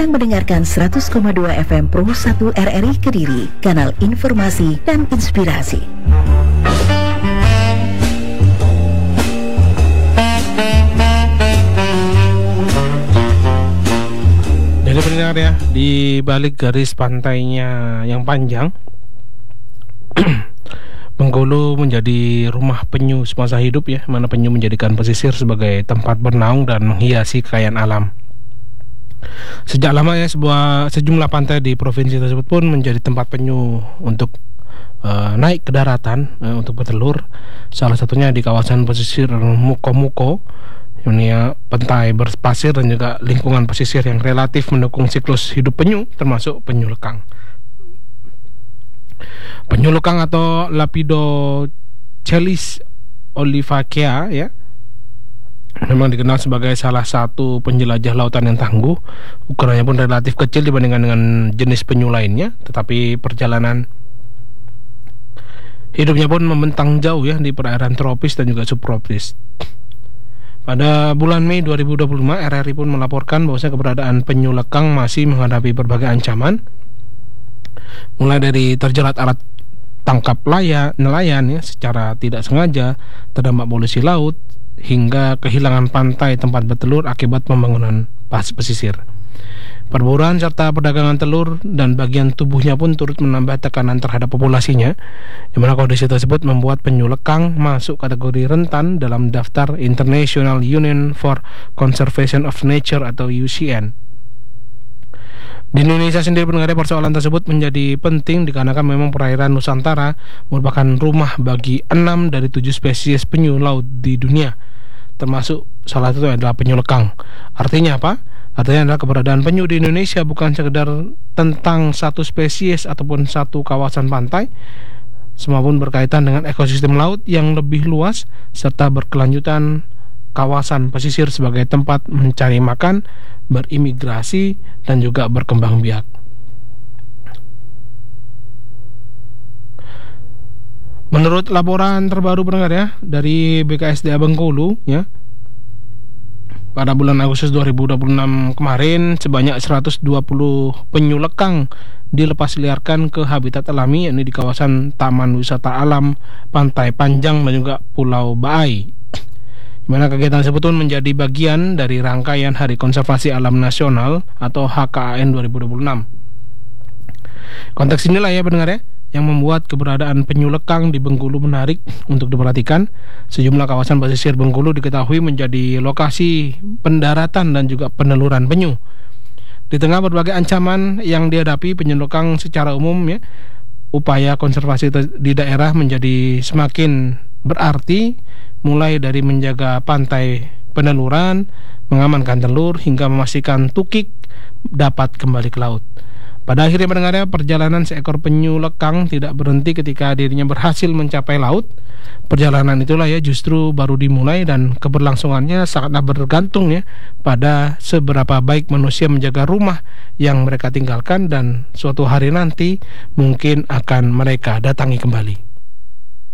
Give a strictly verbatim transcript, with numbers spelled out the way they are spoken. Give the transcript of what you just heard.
sedang mendengarkan seratus koma dua F M Pro satu R R I Kediri, kanal informasi dan inspirasi. Jadi pendengar ya, di balik garis pantainya yang panjang, Bengkulu menjadi rumah penyu semasa hidup ya, mana penyu menjadikan pesisir sebagai tempat bernaung dan menghiasi kekayaan alam. Sejak lama ya, sebuah sejumlah pantai di provinsi tersebut pun menjadi tempat penyu untuk uh, naik ke daratan uh, untuk bertelur. Salah satunya di kawasan pesisir Muko-Muko, ini ya, pantai berpasir dan juga lingkungan pesisir yang relatif mendukung siklus hidup penyu, termasuk penyu lekang. Penyu lekang atau Lepidochelys olivacea ya, memang dikenal sebagai salah satu penjelajah lautan yang tangguh. Ukurannya pun relatif kecil dibandingkan dengan jenis penyu lainnya, tetapi perjalanan hidupnya pun membentang jauh ya di perairan tropis dan juga subtropis. Pada bulan Mei dua ribu dua puluh lima, R R I pun melaporkan bahwa keberadaan penyu lekang masih menghadapi berbagai ancaman, mulai dari terjerat alat tangkap laya, nelayan ya secara tidak sengaja, terdampak polusi laut, hingga kehilangan pantai tempat bertelur akibat pembangunan pas pesisir. Perburuan serta perdagangan telur dan bagian tubuhnya pun turut menambah tekanan terhadap populasinya, di mana kondisi tersebut membuat penyu lekang masuk kategori rentan dalam daftar International Union for Conservation of Nature atau U C N. Di Indonesia sendiri pendengar, persoalan tersebut menjadi penting dikarenakan memang perairan Nusantara merupakan rumah bagi enam dari tujuh spesies penyu laut di dunia, termasuk salah satu adalah penyu lekang. Artinya apa? Artinya adalah keberadaan penyu di Indonesia bukan sekedar tentang satu spesies ataupun satu kawasan pantai, semua pun berkaitan dengan ekosistem laut yang lebih luas serta berkelanjutan kawasan pesisir sebagai tempat mencari makan, berimigrasi, dan juga berkembang biak. Menurut laporan terbaru pendengar ya dari B K S D A Bengkulu ya, pada bulan Agustus dua ribu dua puluh enam kemarin sebanyak seratus dua puluh penyu lekang dilepas liarkan ke habitat alami, yakni di kawasan Taman Wisata Alam Pantai Panjang dan juga Pulau Baai, di mana kegiatan tersebut pun menjadi bagian dari rangkaian Hari Konservasi Alam Nasional atau H K A N dua ribu dua puluh enam. Konteks inilah ya pendengar ya, yang membuat keberadaan penyu lekang di Bengkulu menarik untuk diperhatikan. Sejumlah kawasan pesisir Bengkulu diketahui menjadi lokasi pendaratan dan juga peneluran penyu. Di tengah berbagai ancaman yang dihadapi penyu lekang secara umum ya, upaya konservasi di daerah menjadi semakin berarti, mulai dari menjaga pantai peneluran, mengamankan telur, hingga memastikan tukik dapat kembali ke laut. Pada akhirnya pendengarnya, perjalanan seekor penyu lekang tidak berhenti ketika dirinya berhasil mencapai laut. Perjalanan itulah ya justru baru dimulai dan keberlangsungannya sangatlah bergantung ya pada seberapa baik manusia menjaga rumah yang mereka tinggalkan dan suatu hari nanti mungkin akan mereka datangi kembali.